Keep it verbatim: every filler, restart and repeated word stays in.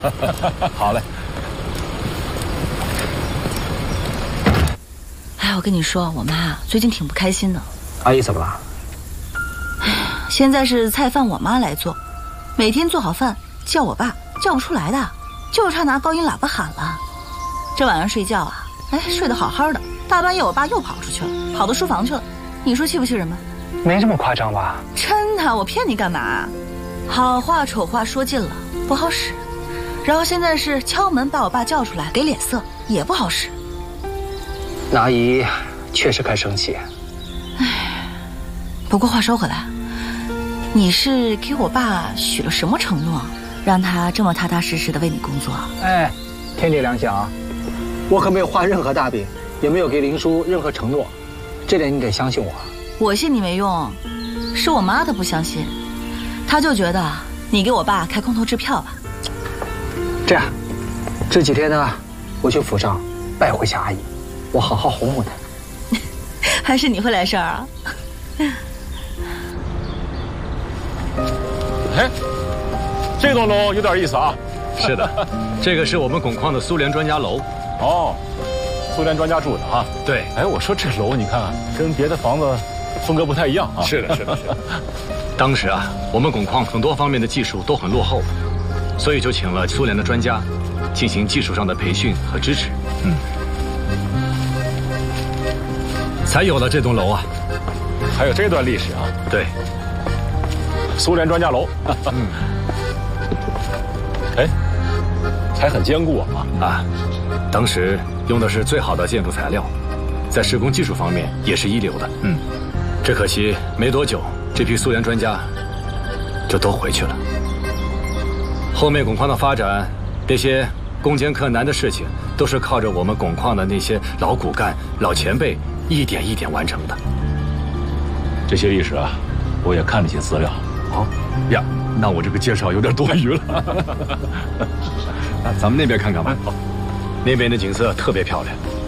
好嘞。 哎，我跟你说，我妈最近挺不开心的。 阿姨怎么了？ 现在是菜饭我妈来做，每天做好饭叫我爸叫不出来的，就差拿高音喇叭喊了。这晚上睡觉啊，哎，睡得好好的，大半夜我爸又跑出去了，跑到书房去了。你说气不气人吧？ 没这么夸张吧？ 真的，我骗你干嘛？好话丑话说尽了，不好使。然后现在是敲门把我爸叫出来，给脸色也不好使。 那阿姨确实该生气。 唉，不过话说回来，你是给我爸许了什么承诺，让他这么踏踏实实的为你工作？ 哎，天地良心啊，我可没有画任何大饼，也没有给林叔任何承诺，这点你得相信我。 我信你没用，是我妈她不相信，她就觉得你给我爸开空头支票吧。 这样，这几天呢，我去府上拜会下阿姨，我好好哄哄她。 还是你会来事儿啊？ 哎，这栋楼有点意思啊。 是的，这个是我们汞矿的苏联专家楼。 哦，苏联专家住的啊。 对。 哎，我说这楼你看跟别的房子风格不太一样啊。 是的，是的，是的。当时啊，我们汞矿很多方面的技术都很落后，所以就请了苏联的专家进行技术上的培训和支持。嗯。才有了这栋楼啊。 还有这段历史啊。 对。 苏联专家楼。嗯。哎，还很坚固啊！ 啊，当时用的是最好的建筑材料，在施工技术方面也是一流的。嗯，只可惜没多久，这批苏联专家就都回去了。后面汞矿的发展，这些攻坚克难的事情，都是靠着我们汞矿的那些老骨干、老前辈一点一点完成的。 这些历史啊，我也看了些资料。 哦呀，那我这个介绍有点多余了。那咱们那边看看吧。那边的景色特别漂亮。